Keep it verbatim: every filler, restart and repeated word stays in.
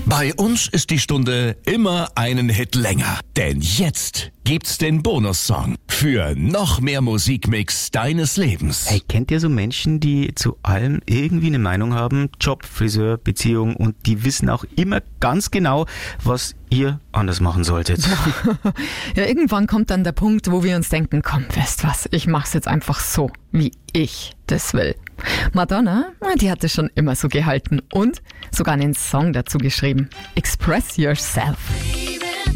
Bei uns ist die Stunde immer einen Hit länger. Denn jetzt gibt's den Bonussong für noch mehr Musikmix deines Lebens. Hey, kennt ihr so Menschen, die zu allem irgendwie eine Meinung haben? Job, Friseur, Beziehung, und die wissen auch immer ganz genau, was ihr anders machen solltet. Ja, irgendwann kommt dann der Punkt, wo wir uns denken, komm, weißt was, ich mach's jetzt einfach so, wie ich das will. Madonna, die hat es schon immer so gehalten und sogar einen Song dazu geschrieben. Express Yourself.